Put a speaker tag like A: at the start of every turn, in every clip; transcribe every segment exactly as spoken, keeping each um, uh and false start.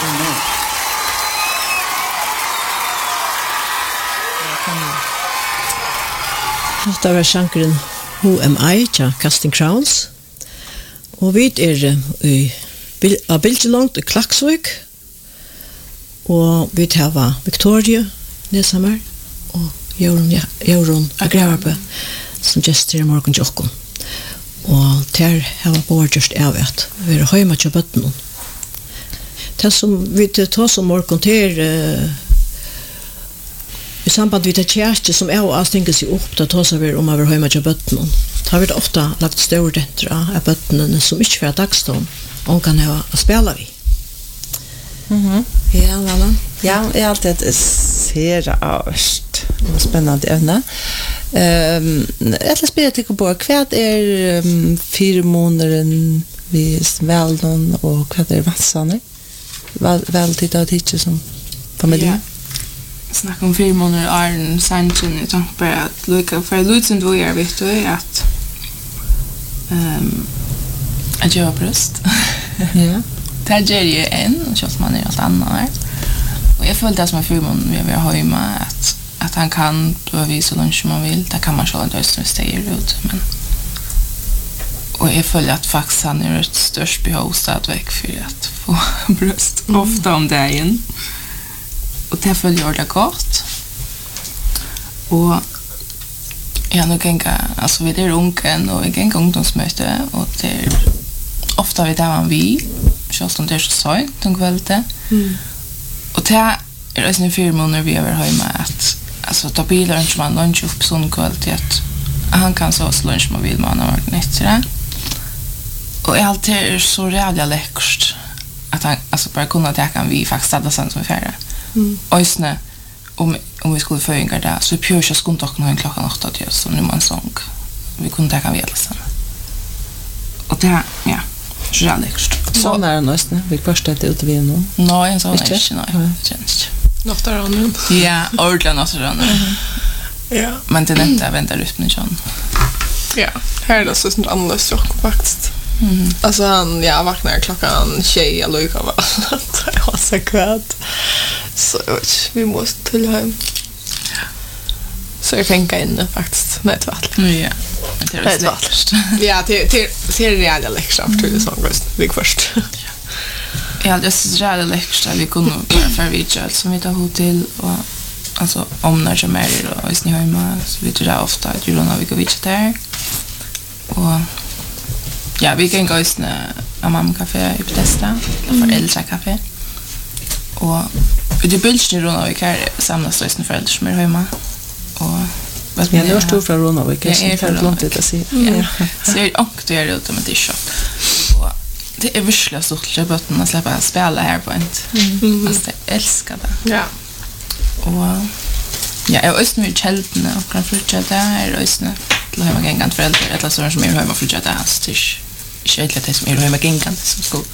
A: Amen.
B: Detta var sjankeren Who Am I, tja Casting Crowns. Og vi er i av Bilgelangt i Klaksvik. Og vi har Victoria Nesammer og Jorun Agravarpe som gjester i morgen tjokken. Og der har vi bare gjort avvet. Vi er høyma til bøtten. Det som vi tar som morgen til uh, i samband med det kjæreste som er og avstenker seg opp, da tar vi om over høyma til bøtten. Da har vi ofte lagt større denter av bøttene som ikke får dagstånd og kan ha å spille vi.
C: Mhm.
B: Ja, Lala.
C: Ja, jag har alltid ser avst. Spännande ämne. Ehm, jag ska spela till på vad är um, fyra månader vi väldon och vad är vassarna? Väl väl titta och titta som familj.
D: Ja. Snacka om fyra månader är en sanchen jag tänkte på att lucka för lutsen då är vet du att ehm att jag bröst.
C: Ja.
D: Det är ju en, så man är allt annat. Och jag följde det som är förmån vi har hemma att att han kan då vi så lunch man vill. Det kan man själv inte östra stay ut men och jag följer att faktiskt han är ett störst behov stadväck för att få bröst mm. ofta om dagen. Och det följer det gott. Och jag nu gänga alltså vi är unken och vi gänga ungdomsmöte och det är ofta vi där man vi just om det är så så den kvällte. Mm. Och det är en firma när vi är hemma att alltså ta bilar och man lunch upp sån kvalitet han kan så lunch man vill man har nätt så där. Och allt är så jävla läckert att han alltså bara kunna ta kan vi faktiskt ställa sen som färre. Mm. Ösne om om vi skulle förringa där så pure så skulle dock någon klockan åtta till så nu man sång. Vi kunde ta kan vi alla sen. Och det ja så jävla läckert.
C: Så när nästan vi första det ut vi nu.
D: Nej, så är det nej. Känns.
A: Något där annan.
D: Ja, ordentligt något där annan.
A: Ja.
D: Men det inte väntar ut med John.
A: Ja, här är det så sånt annars så faktiskt.
D: Mhm.
A: Alltså han ja vaknar klockan tjej eller lika va. Det var så kvart. Så vi måste till hem. Så jag tänker in faktiskt med ett vatten.
D: Ja. Det är det värsta.
A: Ja, det det det är reella lektion till det som först. Vi först.
D: Ja, det är reella lektion vi kunde bara för vidare som vi tar hotell och alltså om när jag är och visst ni hemma så vi tror ofta att ju när vi går vidare där. Och ja, vi kan gå i snö Amam Café i Bethesda, för äldre kafé. Och det bildas runt och vi kan samlas oss med föräldrar som är hemma. Och
C: vad menar du stor från Ronavik? Jag är för långt att se.
D: Ja. Så är och det är det med det shop. Och det är verkligen så att botten att släppa spela här på ett. Alltså jag älskar det.
A: Ja.
D: Och ja, jag är nu i Chelten och kan flytta där och snö. Då har jag gängan föräldrar eller så som är hemma flytta där så är inte det som är hemma gängan som ska.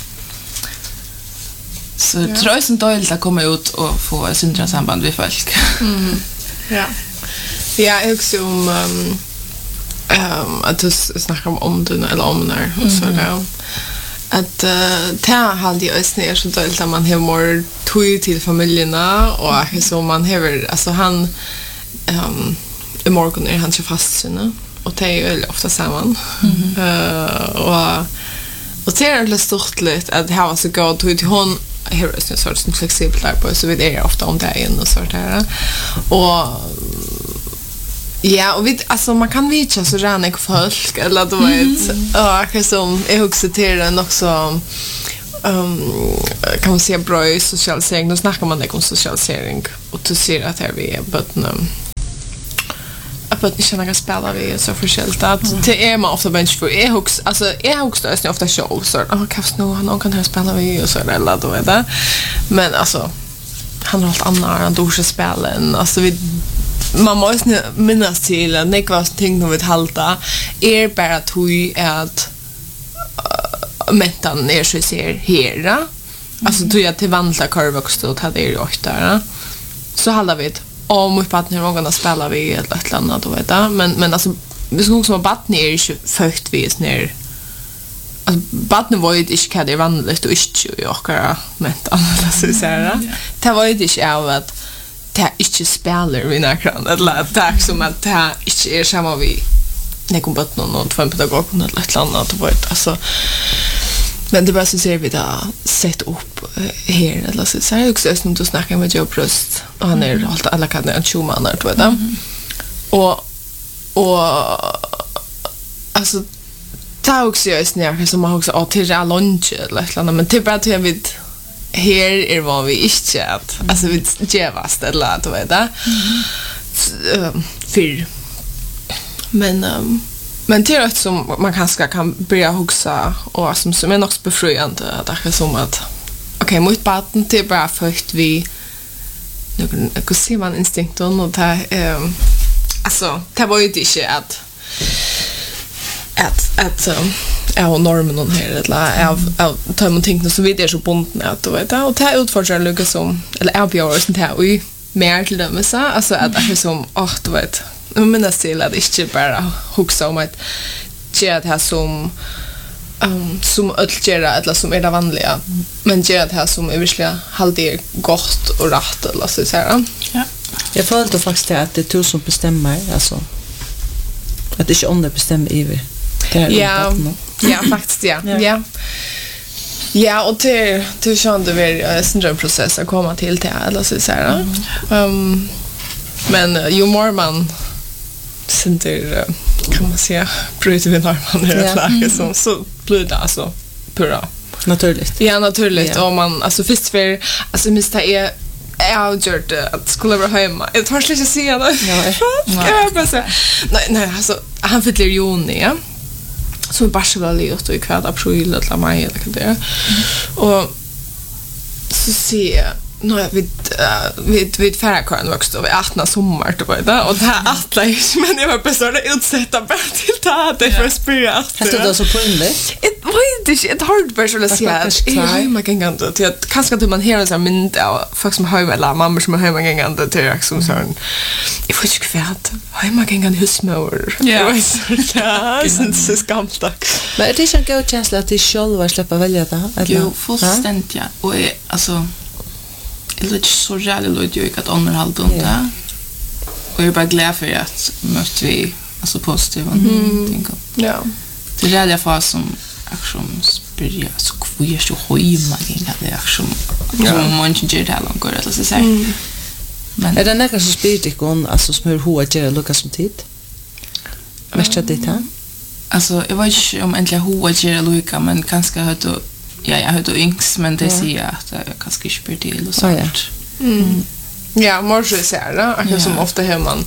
D: Så ja. Tror jag som dåligt att komma ut och få syndra samband med folk.
A: Mm. Ja. Ja, jag också om um, um, att du snackar om omdun eller omnar och så där. Att uh, ta hade ju ösnär så dåligt att man har mer tid till familjerna och mm. så man har alltså han um, i morgon är han så fast sinne och det är ju ofta samman. Mm. Uh, och och det är lite stort lite att ha så god tid till hon här är det sorts flexibelt där på så vi är ofta om det in och så där. Och ja, och vi alltså man kan vitcha så räna folk eller då vet ja, som är också till den också um, kan man säga bra i socialisering. Då snackar man det om socialisering och du ser att här vi är på um, att inte känna spela vi så förskilt att det är man ofta bench för är hooks alltså är hooks då är ofta show så ah kast nu han kan här spela vi och så där eller då är det men alltså han har allt annat han då ska spela alltså vi man måste minnas till att det var ting som vi halta är bara tog att uh, mentan är så ser här alltså tog jag till vandla karvox då hade det gjort där så håller vi om mot partner någon att spela vi ett ett annat då vet jag men men alltså vi ska också vara partner är ju fökt vi är ner alltså barnen var ju inte vad det är vanligt och inte i åkara mental så att säga. Det var ju inte av att det inte spelar vid närkran eller att det är som att det inte är samma vi när kom bort någon och två pedagog eller ett annat och vet alltså men det bara så ser vi då sätt upp här eller så så är också som du snackar med Joe Prost och han är allt alla kan en tjuman där tror jag. Och och alltså ta också är snär som man också att till lunch eller ett annat men typ att jag vet här är vad vi inte att alltså vi gevast eller att vet det. För men um, men det är ett som man kanske kan börja huxa och som som är också befriande att det är som att okej mot baten det är bara för att vi nu kan se man instinkten och det um, alltså det var ju inte att att att um, är normen och här eller av av tar man tänker så vidare så bondna att vet och det utfordrar lugga som eller är björn sånt här och mer till dem så alltså att det är som åh du vet men det ser att det inte bara huxa om att göra det här som um, som öllgera eller som är det vanliga men göra det här som är verkligen halvt gott och rätt eller så säga.
C: Ja. Jag följde faktiskt att det är du som bestämmer alltså att det inte andra bestämmer över.
A: Ja. Ja, faktiskt ja. Ja. Ja. Ja, och det det kände vi en syndromprocess att komma till det eller så säga. Um, men ju mer man center kan man säga bryter vi normen eller läge som så blir det alltså pura
C: naturligt.
A: Ja, naturligt och man alltså först för alltså mista är jag gjort att skulle vara hemma. Jag tar slet att se det. Nej. Jag bara så. Nej, nej, alltså han fyller juni, ja. Så vi bara så väl gjort i kvart april eller maj eller vad det är. Och så ser jag nu är vi vi vi färra kan också vi artna sommar då var och det här alla men jag var bestämd utsätta bara till ta det för spira.
C: Hade du så på inne?
A: Det var inte ett hard version att säga. Jag man kan gå till att kanske att man hör så mynd av folk som har eller mamma som har hemma gångande till som sån. Jag får ju kvärt. Har man gångande husmor. Ja. Ja, så skamt.
C: Men det är inte god känsla att det själva släppa välja det eller?
D: Jo, fullständigt ja. Och alltså det är så jävla lojt ju att underhålla om det. Och jag är bara glad för att mötte vi alltså positiva ting.
A: Ja.
D: Det är jävla fas som action spyrja så kvir så hojma inga det action. Som man inte gör det här långt eller så säga.
C: Men är det något som spyrtikon alltså som hur hoa gör lucka som tid? Mest att det här?
D: Alltså jag vet inte om äntligen hoa gör lucka men kanske har då ja, jag hade yngs men det säger att jag kanske inte blir till och så.
C: Ja.
A: Mm. Ja, morse säger det. Att som ofta hör man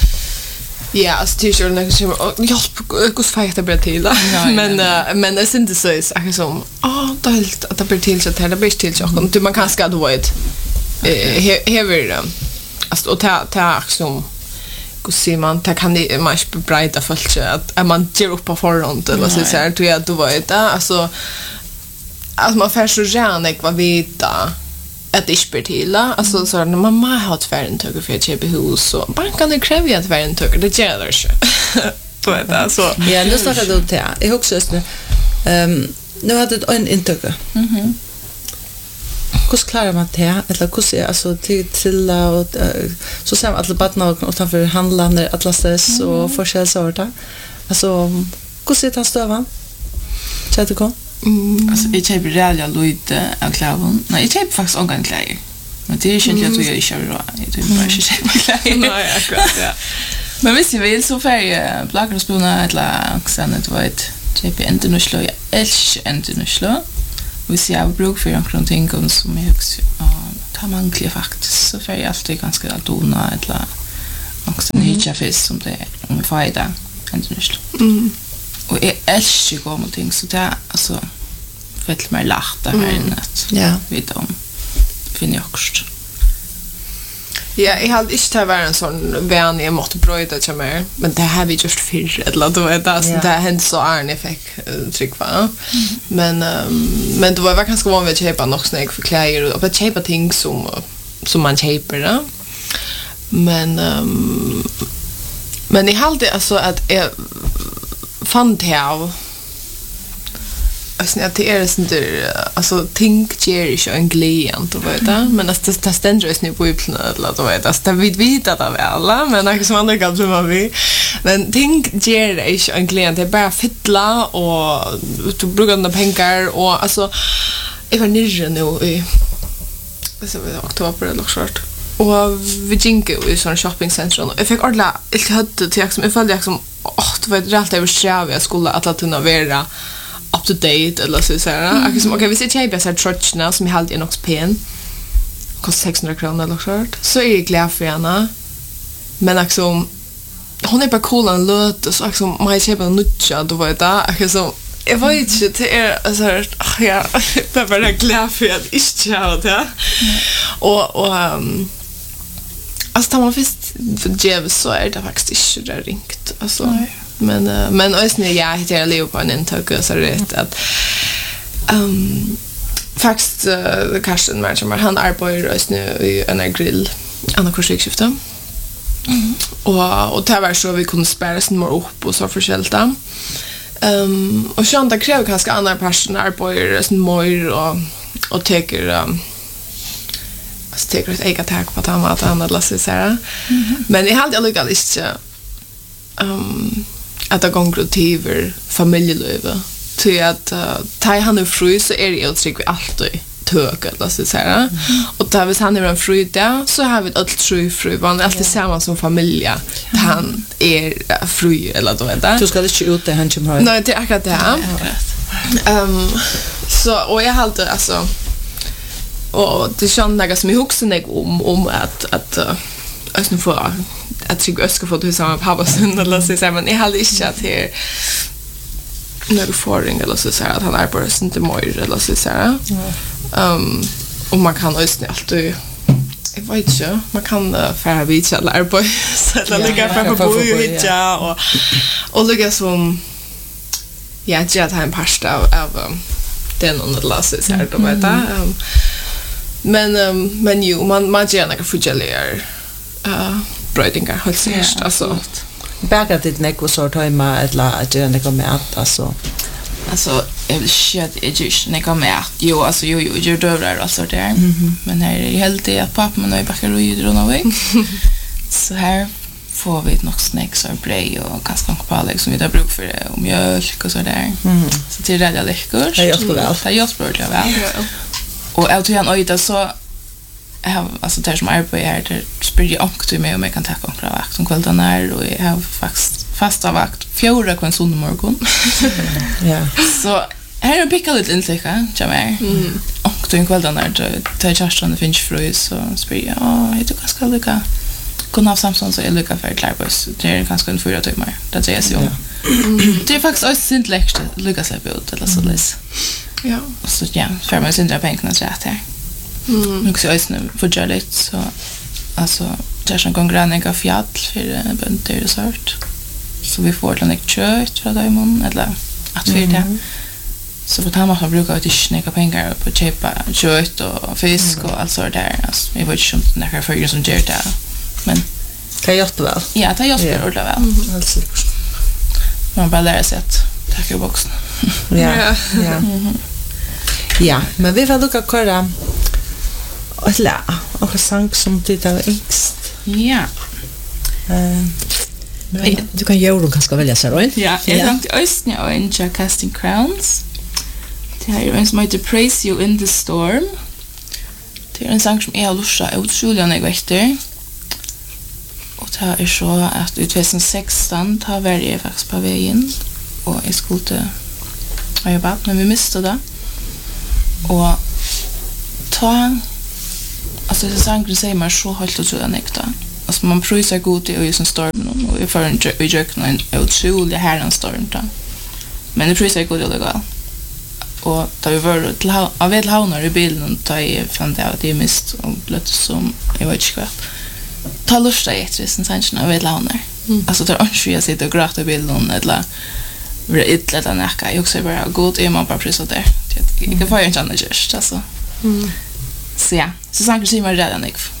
A: ja, alltså t-shirt när jag hjälp hur fight det blir till. Men men det är inte så är som åh, det helt att det blir till så att det blir till så du man kanske ska då ett eh hever alltså och ta ta som hur ser man ta kan det man inte bredda folk att man ger upp på förhand eller så så här du är du vet alltså alltså man får så gärna vad veta att det spyr till alltså så när mamma har ett färntag för att köpa hus så banken det kräver att färntag det gör det så då är det så
C: ja nu snackar du till jag också just nu ehm nu hade det en intag mhm hur klarar man det eller hur ser alltså till till och så ser alla barnen utanför handlarna alla stress och forskningssorter alltså hur ser det stövan så det går.
D: Mm. Alltså jag köper rejäla lite av kläder. Nej, jag köper faktiskt ångan kläder. Men det är ju inte att jag kör då. Jag typ bara köper kläder.
A: Nej, akkurat, ja.
D: Men visst jag vill så färg blackar och spona eller sen det var ett köper inte nu slå jag älskar inte nu slå. Vi ser jag bruk för någonting som jag också tar man klä faktiskt så färg alltid ganska dona eller också en hitcha fisk som det är fajda inte nu slå.
A: Mm.
D: Och jag älskar gå mot ting så det är alltså väldigt mer lacht där här inne
C: ja
D: vid dem finner jag också
A: ja jag hade inte varit en sån vän jag måste bröda till mig men det här vi just för eller då är det så det hänt så Arne fick tryck va men men det var ganska vanligt att köpa något snägg för kläder och att köpa ting som som man köper då men um, men jag hade alltså att jag fann det av alltså när det är sånt där alltså think ger ju en glädje då vet jag men det det ständer ju inte på eller då vet jag det vi vet att av alla men det är som andra kan som man vill men think ger ju en glädje det är bara fylla och du brukar några pengar och alltså jag var nere nu i så var oktober eller short och vi gick i sån shoppingcenter och jag fick ordla jag hade till som jag följde liksom åh det var rätt över själv jag skulle att att kunna vara up to date eller så så här. Okej, som okej, vi ser tjejbäs här trotchna som jag hade i Nox pen. Kostar sexhundra kronor eller så. Så är jag glad för henne. Men liksom hon är bara cool och löt och så liksom mig köpa nutcha då var det okej så jag var inte till er så här ja, jag var glad för att inte ha det. Och och um, alltså tar man först för Jev så är det faktiskt inte ringt alltså. Nej. Men uh, men också när jag heter Leo på en intag så är det att um, faktiskt uh, Karsten Marshall han arbetar också nu i en grill andra kursskiftet. Mm. Och och det var så vi kunde spara sin mer upp och så försälta. Ehm um, och så andra kräver kanske andra personer arbetar sin mer och och tar um, alltså tar ett eget tag på att han att han eller så här. Mm. Men jag hade aldrig alls um att det går till familjelivet till att uh, ta han är fru så är det ju tycker vi alltid tök eller så så här och då vis han är en fru där så har vi allt fru fru var alltid samma som familj han är fru eller då är det
C: du ska inte ut det han kommer
A: nej det är akkurat det ehm så och jag hade alltså och det känns något som jag huxar mig om om att att uh, alltså för att jag önskar få till samma pappa sen eller så säger men jag hade inte att det när du får ring eller så säger att han är bara inte mer eller så säger ehm och man kan också alltid jag vet inte man kan uh, färra vid eller på så att lägga för på hit och och lägga som ja jag har en pasta av den under lasset så här då vet jag men um, men ju man man gärna kan fugelera eh brödingar helt säkert alltså
C: bägar det näck så hemma eller att göra det med att alltså
D: alltså jag vill shit är just när kommer att jo alltså jo jo gör dövrar alltså där men här är helt det att pappa men nu backar och ju drar väg så här får vi nog snacks och bröd och kanske något på liksom vi där bruk för det och mjölk och så där så till det där läckert
C: det gör väl
D: det gör väl väl och jag tror han öjda så jag har alltså där som arbetar här där sprider jag också till mig om jag kan ta några vakt som kvällen är och jag har faktiskt fasta vakt fjorda på en söndag morgon.
C: Ja.
D: Så här är picka lite intäcka jag med. Mm. Och då en kvällen där tar jag charsen det finns frös så sprider jag åh jag tycker jag ska lycka kunna ha Samson så är lycka för Clarbus det är ganska en fyra timmar det säger jag så. Det är faktiskt också synt läxt lycka sig på eller så läs. Ja. Så ja för mig synd jag pengarna så här. Mm. Och så är det för jag lite så alltså det är en konkurrens av fjäll för bönder och sånt. Så vi får den ett kött från dem eller att vi det. Så på tamma har brukat att snäcka pengar på köpa kött och fisk och allt så där. Alltså vi vet ju inte när för som gör det. Men
C: det gör det väl.
D: Ja, det gör det väl.
C: Alltså
D: man bara lär sig att tacka i boxen.
C: Ja. Ja. Ja, men vi får lucka köra. Och la, och sang som det är yngst.
D: Ja.
C: Eh
B: du kan göra du kanske välja så right?
D: Ja, jag tänkte östnya och en Casting Crowns. Det här är en som heter Praise You in the Storm. Det är en sång som är lusta otroligt jag efter. Och det här är så att i tjugo sexton tar varje faktiskt på vägen och jag skulle ha jobbat men vi missade det. Och ta alltså det sång säger man så helt otroligt nekta. Alltså man pröjsar god i och storm och vi får en jökna en otrolig härlig storm då. Men det pröjsar god i det och då vi var till av vet havnar i bilen då jag fann det att det är mist och blött som jag vet inte vad. Ta lusta i ett sen sen av vet havnar. Alltså då är jag sitter och gråter i bilen eller vi är ett lätt att näka. Jag också bara god är man bara pröjsar där. Jag kan få en chans just alltså. Så ja, så sank sig mig redan ik.